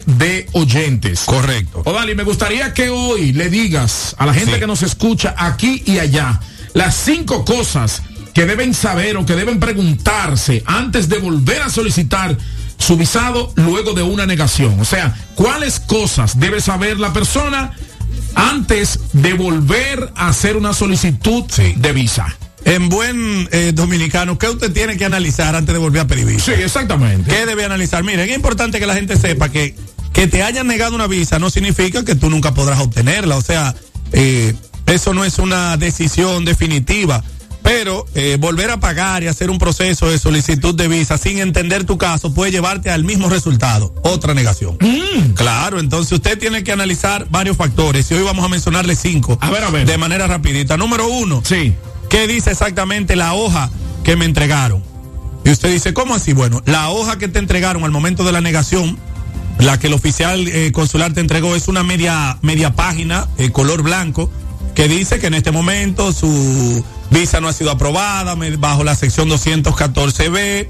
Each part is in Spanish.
de oyentes. Correcto. Odali, me gustaría que hoy le digas a la gente que nos escucha aquí y allá las 5 cosas que deben saber o que deben preguntarse antes de volver a solicitar su visado luego de una negación. O sea, ¿cuáles cosas debe saber la persona antes de volver a hacer una solicitud de visa? En buen dominicano, ¿qué usted tiene que analizar antes de volver a pedir visa? Sí, exactamente. ¿Qué debe analizar? Miren, es importante que la gente sepa que te hayan negado una visa no significa que tú nunca podrás obtenerla. O sea, eso no es una decisión definitiva. Pero volver a pagar y hacer un proceso de solicitud de visa sin entender tu caso puede llevarte al mismo resultado, otra negación. Claro, entonces usted tiene que analizar varios factores y hoy vamos a mencionarle 5. A ver. De manera rapidita. Número 1. Sí. ¿Qué dice exactamente la hoja que me entregaron? Y usted dice, ¿cómo así? Bueno, la hoja que te entregaron al momento de la negación, la que el oficial consular te entregó, es una media página, color blanco, que dice que en este momento su visa no ha sido aprobada bajo la sección 214B,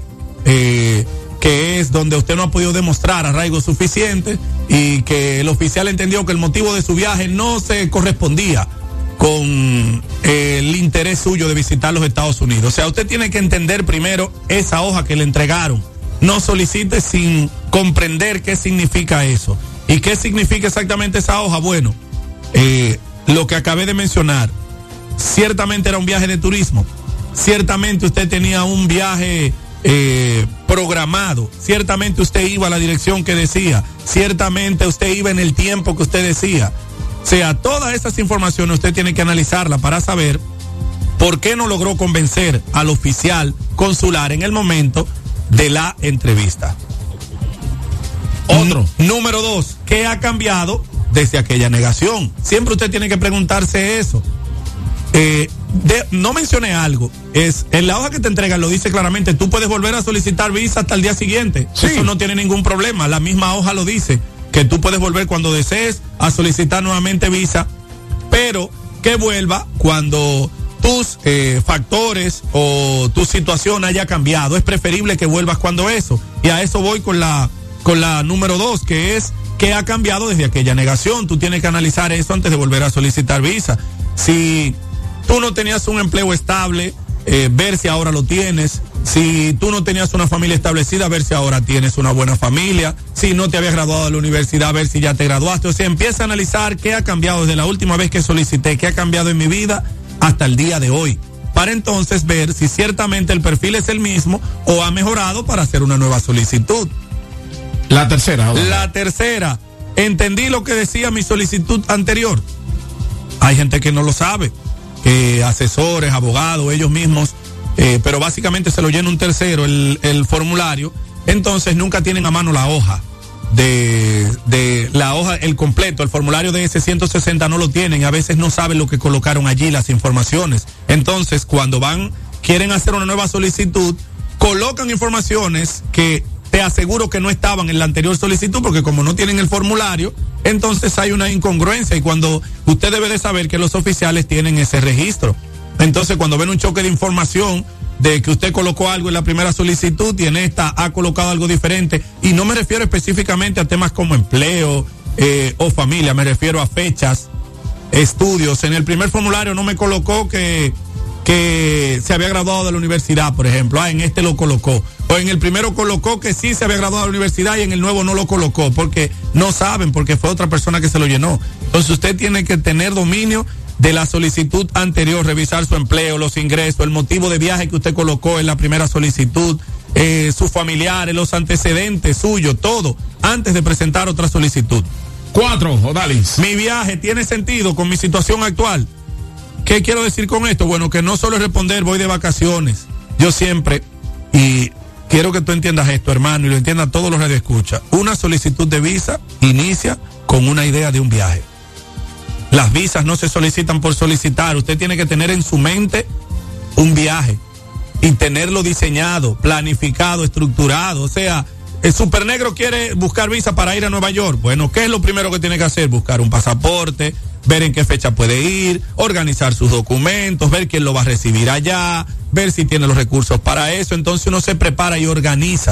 que es donde usted no ha podido demostrar arraigo suficiente y que el oficial entendió que el motivo de su viaje no se correspondía con el interés suyo de visitar los Estados Unidos. O sea, usted tiene que entender primero esa hoja que le entregaron. No solicite sin comprender qué significa eso. ¿Y qué significa exactamente esa hoja? Bueno, lo que acabé de mencionar, ciertamente era un viaje de turismo, ciertamente usted tenía un viaje programado, ciertamente usted iba a la dirección que decía, ciertamente usted iba en el tiempo que usted decía. O sea, todas esas informaciones usted tiene que analizarla para saber por qué no logró convencer al oficial consular en el momento de la entrevista. Otro. Número 2, ¿qué ha cambiado desde aquella negación? Siempre usted tiene que preguntarse eso. No mencioné algo, en la hoja que te entregan lo dice claramente, tú puedes volver a solicitar visa hasta el día siguiente. Sí. Eso no tiene ningún problema, la misma hoja lo dice, que tú puedes volver cuando desees a solicitar nuevamente visa, pero que vuelva cuando tus factores o tu situación haya cambiado. Es preferible que vuelvas cuando eso, y a eso voy con la número 2, que es qué ha cambiado desde aquella negación. Tú tienes que analizar eso antes de volver a solicitar visa. Si tú no tenías un empleo estable, ver si ahora lo tienes. Si tú no tenías una familia establecida, ver si ahora tienes una buena familia. Si no te habías graduado de la universidad, ver si ya te graduaste. O sea, empieza a analizar qué ha cambiado desde la última vez que solicité, qué ha cambiado en mi vida hasta el día de hoy, para entonces ver si ciertamente el perfil es el mismo o ha mejorado para hacer una nueva solicitud. La tercera. La tercera, entendí lo que decía mi solicitud anterior. Hay gente que no lo sabe, asesores, abogados, ellos mismos, pero básicamente se lo llena un tercero el formulario, entonces nunca tienen a mano la hoja de la hoja, el completo, el formulario de ese 160 no lo tienen, a veces no saben lo que colocaron allí, las informaciones. Entonces, cuando quieren hacer una nueva solicitud, colocan informaciones que te aseguro que no estaban en la anterior solicitud, porque como no tienen el formulario, entonces hay una incongruencia, y cuando usted debe de saber que los oficiales tienen ese registro. Entonces, cuando ven un choque de información de que usted colocó algo en la primera solicitud y en esta ha colocado algo diferente, y no me refiero específicamente a temas como empleo o familia, me refiero a fechas, estudios. En el primer formulario no me colocó que se había graduado de la universidad, por ejemplo. En este lo colocó. O en el primero colocó que sí se había graduado de la universidad y en el nuevo no lo colocó, porque no saben, porque fue otra persona que se lo llenó. Entonces usted tiene que tener dominio de la solicitud anterior, revisar su empleo, los ingresos, el motivo de viaje que usted colocó en la primera solicitud, sus familiares, los antecedentes suyos, todo, antes de presentar otra solicitud. 4, Odalis. Mi viaje tiene sentido con mi situación actual. ¿Qué quiero decir con esto? Bueno, que no solo es responder voy de vacaciones. Yo siempre, y quiero que tú entiendas esto, hermano, y lo entiendan todos los radioescuchas, una solicitud de visa inicia con una idea de un viaje. Las visas no se solicitan por solicitar. Usted tiene que tener en su mente un viaje y tenerlo diseñado, planificado, estructurado. O sea, el Super Negro quiere buscar visa para ir a Nueva York. Bueno, ¿qué es lo primero que tiene que hacer? Buscar un pasaporte, ver en qué fecha puede ir, organizar sus documentos, ver quién lo va a recibir allá, ver si tiene los recursos para eso. Entonces uno se prepara y organiza.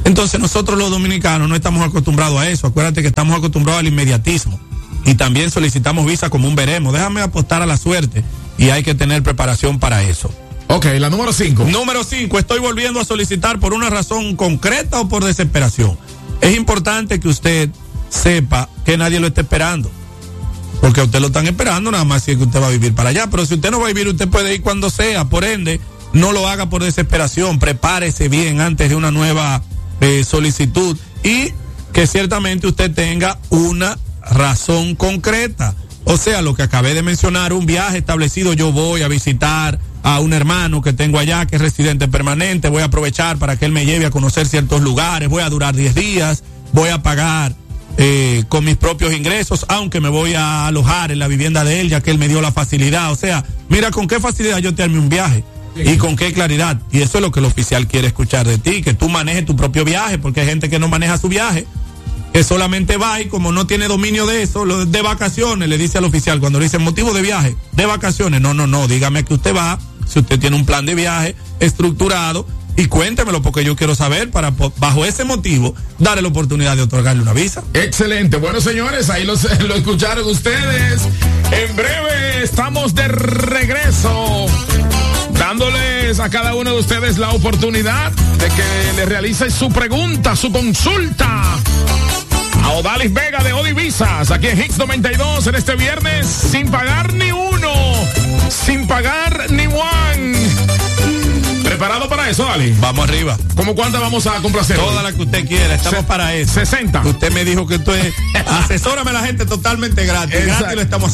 Entonces nosotros los dominicanos no estamos acostumbrados a eso. Acuérdate que estamos acostumbrados al inmediatismo. Y también solicitamos visa como un veremos. Déjame apostar a la suerte y hay que tener preparación para eso. Ok, la número 5. Número 5, estoy volviendo a solicitar por una razón concreta o por desesperación. Es importante que usted sepa que nadie lo está esperando. Porque a usted lo están esperando, nada más si es que usted va a vivir para allá. Pero si usted no va a vivir, usted puede ir cuando sea. Por ende, no lo haga por desesperación. Prepárese bien antes de una nueva solicitud. Y que ciertamente usted tenga una razón concreta. O sea, lo que acabé de mencionar, un viaje establecido, yo voy a visitar a un hermano que tengo allá, que es residente permanente, voy a aprovechar para que él me lleve a conocer ciertos lugares, voy a durar 10 días, voy a pagar con mis propios ingresos, aunque me voy a alojar en la vivienda de él, ya que él me dio la facilidad. O sea, mira con qué facilidad yo te armé un viaje. Y con qué claridad. Y eso es lo que el oficial quiere escuchar de ti, que tú manejes tu propio viaje, porque hay gente que no maneja su viaje, que solamente va y como no tiene dominio de eso, de vacaciones, le dice al oficial, cuando le dice motivo de viaje, de vacaciones, no, dígame que usted va, si usted tiene un plan de viaje estructurado, y cuéntemelo porque yo quiero saber para, bajo ese motivo, darle la oportunidad de otorgarle una visa. Excelente. Bueno, señores, ahí lo escucharon ustedes. En breve estamos de regreso, dándoles a cada uno de ustedes la oportunidad de que le realice su pregunta, su consulta a Odalis Vega de Odivisas, aquí en Hits 92 en este viernes, sin pagar ni uno, sin pagar ni one. ¿Preparado para eso, Dali? Vamos arriba. ¿Cómo cuántas vamos a complacer? Toda la que usted quiera, estamos para eso. 60. Usted me dijo que esto es, asesórame a la gente totalmente gratis. Gratis lo estamos